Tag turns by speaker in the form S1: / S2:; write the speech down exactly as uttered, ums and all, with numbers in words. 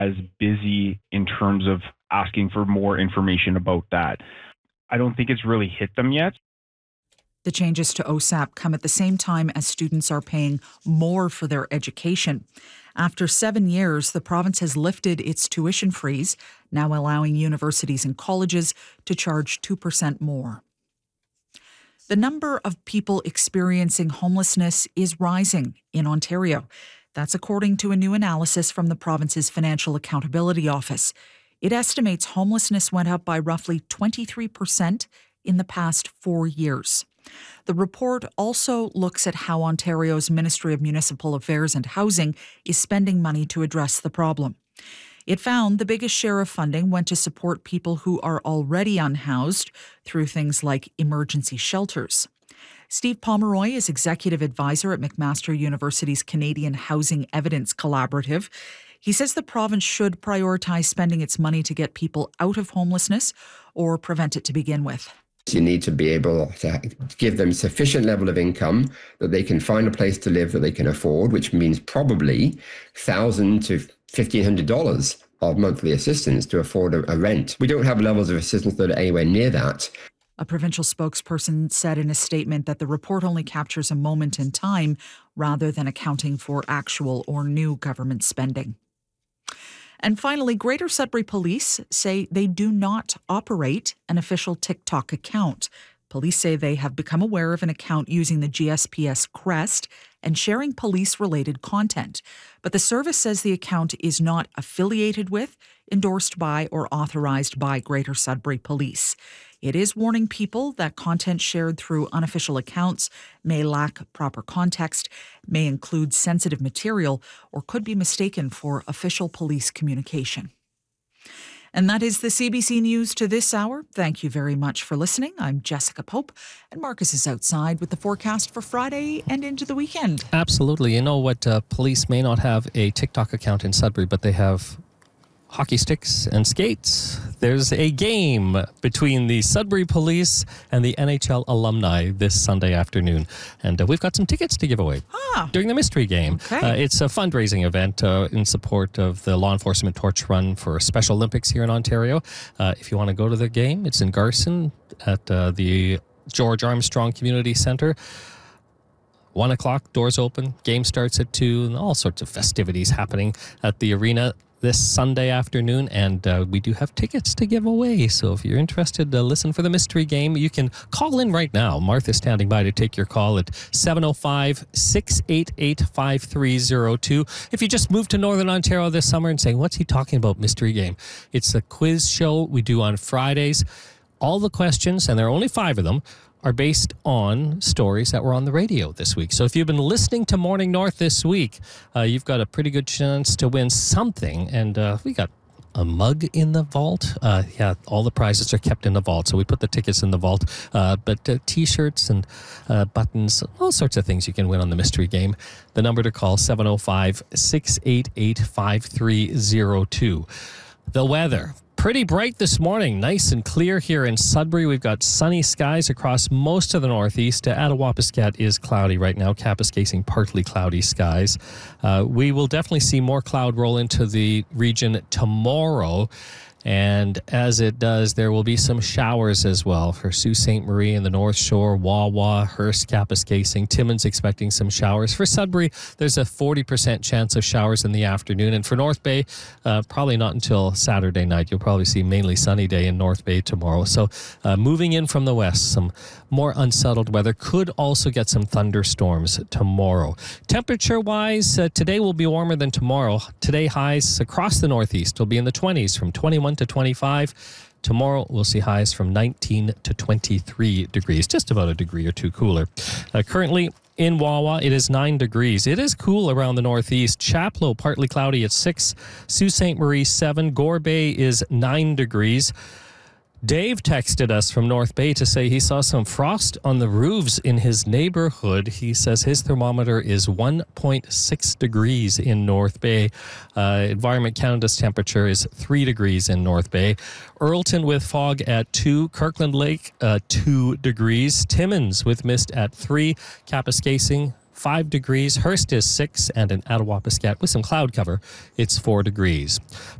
S1: as busy in terms of asking for more information about that. I don't think it's really hit them yet.
S2: The changes to O S A P come at the same time as students are paying more for their education. After seven years, the province has lifted its tuition freeze, now allowing universities and colleges to charge two percent more. The number of people experiencing homelessness is rising in Ontario. That's according to a new analysis from the province's Financial Accountability Office. It estimates homelessness went up by roughly twenty-three percent in the past four years. The report also looks at how Ontario's Ministry of Municipal Affairs and Housing is spending money to address the problem. It found the biggest share of funding went to support people who are already unhoused through things like emergency shelters. Steve Pomeroy is executive advisor at McMaster University's Canadian Housing Evidence Collaborative. He says the province should prioritize spending its money to get people out of homelessness or prevent it to begin with.
S3: You need to be able to give them sufficient level of income that they can find a place to live that they can afford, which means probably one thousand dollars to fifteen hundred dollars of monthly assistance to afford a, a rent. We don't have levels of assistance that are anywhere near that.
S2: A provincial spokesperson said in a statement that the report only captures a moment in time rather than accounting for actual or new government spending. And finally, Greater Sudbury Police say they do not operate an official TikTok account. Police say they have become aware of an account using the G S P S crest and sharing police-related content. But the service says the account is not affiliated with, endorsed by, or authorized by Greater Sudbury Police. It is warning people that content shared through unofficial accounts may lack proper context, may include sensitive material, or could be mistaken for official police communication. And that is the C B C News to this hour. Thank you very much for listening. I'm Jessica Pope, and Marcus is outside with the forecast for Friday and into the weekend.
S4: Absolutely. You know what? Uh, police may not have a TikTok account in Sudbury, but they have hockey sticks and skates. There's a game between the Sudbury Police and the N H L alumni this Sunday afternoon. And uh, we've got some tickets to give away
S2: ah,
S4: during the mystery game.
S2: Okay.
S4: Uh, it's a fundraising event uh, in support of the Law Enforcement Torch Run for Special Olympics here in Ontario. Uh, if you want to go to the game, it's in Garson at uh, the George Armstrong Community Centre. One o'clock, doors open, game starts at two, and all sorts of festivities happening at the arena this Sunday afternoon, and uh, we do have tickets to give away. So if you're interested to listen for the mystery game, you can call in right now. Martha's standing by to take your call at seven oh five, six eight eight, five three oh two. If you just moved to Northern Ontario this summer and saying, what's he talking about, mystery game? It's a quiz show we do on Fridays. All the questions, and there are only five of them, are based on stories that were on the radio this week. So if you've been listening to Morning North this week, uh, you've got a pretty good chance to win something. And uh, we got a mug in the vault. Uh, yeah, all the prizes are kept in the vault. So we put the tickets in the vault. Uh, but uh, T-shirts and uh, buttons, all sorts of things you can win on the mystery game. The number to call, seven oh five, six eight eight, five three oh two. The weather. Pretty bright this morning, nice and clear here in Sudbury. We've got sunny skies across most of the northeast. Uh, Attawapiskat is cloudy right now, Kapuskasing partly cloudy skies. Uh, we will definitely see more cloud roll into the region tomorrow. And as it does, there will be some showers as well for Sault Ste. Marie and the North Shore, Wawa, Hearst, Kapuskasing. Timmins expecting some showers. For Sudbury, there's a forty percent chance of showers in the afternoon. And for North Bay, uh, probably not until Saturday night. You'll probably see mainly sunny day in North Bay tomorrow. So uh, moving in from the west, some more unsettled weather. Could also get some thunderstorms tomorrow. Temperature-wise, uh, today will be warmer than tomorrow. Today highs across the northeast will be in the twenties from twenty-one to twenty-five. Tomorrow we'll see highs from nineteen to twenty-three degrees, just about a degree or two cooler. Uh, currently in Wawa, it is nine degrees. It is cool around the northeast. Chapleau, partly cloudy at six. Sault Ste. Marie, seven. Gore Bay is nine degrees. Dave texted us from North Bay to say he saw some frost on the roofs in his neighborhood. He says his thermometer is one point six degrees in North Bay. Uh, Environment Canada's temperature is three degrees in North Bay. Earlton with fog at two. Kirkland Lake, uh, two degrees. Timmins with mist at three. Kapuskasing, five degrees. Hearst is six, and in Attawapiskat with some cloud cover, it's four degrees.